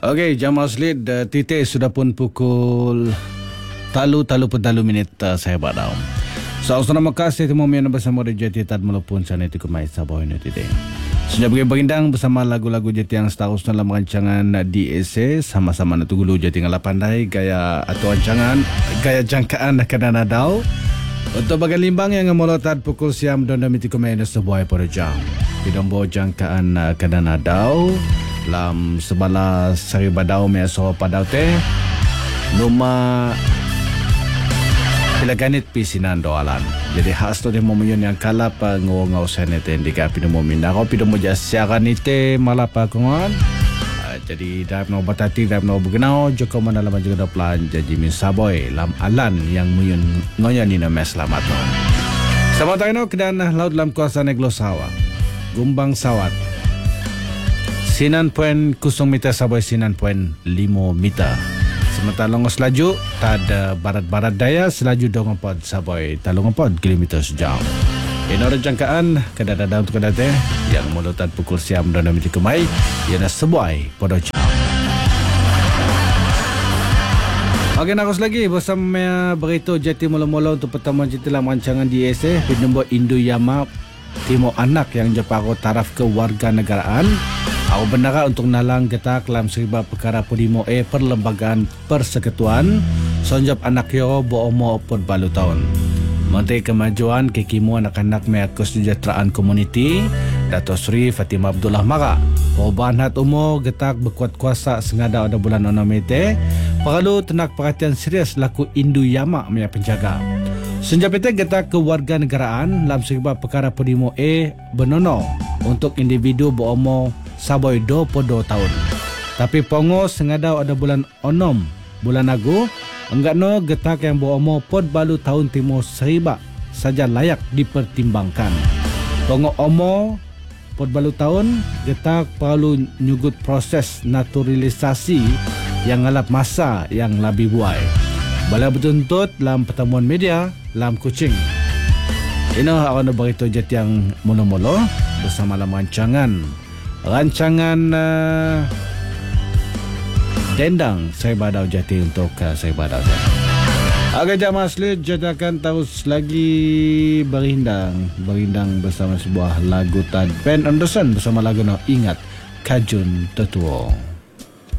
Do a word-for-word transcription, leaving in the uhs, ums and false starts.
Okey, jam aslit uh, titik sudah pun pukul talu talu petalu minit uh, saya badau. So, terima kasih temu mian bersama Radio Jati tad melupun sana itu kemai sabah ini titik. Sudah bagi berindang bersama lagu-lagu Jati yang seterusnya dalam rancangan D S A sama-sama nak tunggu Jati ngala pandai gaya atau rancangan gaya jangkaan kadana dau. Untuk bagian limbang yang memolotad pukul siam dan miti kemai sebuah pada jam. Pidombo jangkaan kadana dau. Lam sebala sari badau me so padau te numa pilaganit pisinan doalan. Jadi khas tu dia momen yang kalap ngau-ngau sanete ndika pino momen nako pino mo jasiakan ite malapa kongon. Jadi dapat no batati dapat no bugenau joko mana lama juga plan jadi min saboy lam alan yang muyun ngoyan ni nama selamat no. Selamat tayo kedan laut lam kuasa neglo sawa. Gumbang sawat. Sinan poin kusung meter sampai sinan poin lima meter. Sementara longos laju, tad barat-barat daya selaju dong empat sampai talung empat kilometer sejam. Ini orang jangkaan kadang-kadang untuk kadang yang melutad pukul siam dan miti kemai ialah sebuai pada jam. Okey, nak lagi bersama berita Jati mula-mula untuk pertemuan Jati dalam rancangan D S A di nombor Induyama Timur Anak yang jeparo taraf kewarganegaraan. Aku benar untuk nalang getak dalam seriba perkara Podimo E Perlembagaan Persekutuan sonjap anak yo berumur empat puluh tahun. Menteri Kemajuan Kekimu Anak-anak Mea Kesejahteraan Komuniti Dato' Sri Fatimah Abdullah Mara perubahan hat umur getak berkuat kuasa sengada pada bulan enam Mei perlu tenak perhatian serius laku Indu Yamak Mea Penjaga. Senjap itu getak kewarganegaraan dalam seriba perkara Podimo E benono untuk individu berumur saboy dua puluh dua tahun. Tapi pongo sengadau ada bulan onom, bulan agu, enggak no getak yang berumur pod balu tahun timur seriba saja layak dipertimbangkan. Pongo omo pod balu tahun, getak perlu nyugut proses naturalisasi yang ngalap masa yang lebih buai. Bala bertuntut dalam pertemuan media, dalam Kuching. Ini akan berita Jati yang mula-mula bersama dalam rancangan rancangan uh, dendang saya badau Jati untuk uh, saya badau saya. Agak jam asli Jati akan terus lagi berindang berindang bersama sebuah lagu tad Ben Anderson bersama lagu no Ingat Kajun Tetua.